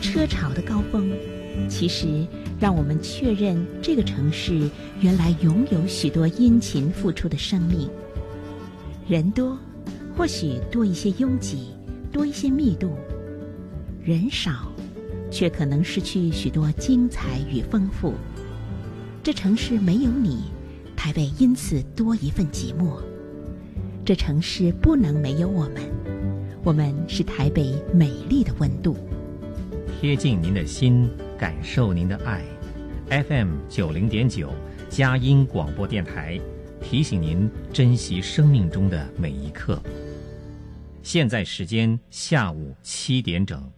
车潮的高峰，其实让我们确认这个城市原来拥有许多殷勤付出的生命。人多，或许多一些拥挤，多一些密度；人少，却可能失去许多精彩与丰富。这城市没有你，台北因此多一份寂寞。这城市不能没有我们，我们是台北美丽的温度。 贴近您的心，感受您的爱。FM 90.9佳音广播电台提醒您珍惜生命中的每一刻。现在时间下午7点整。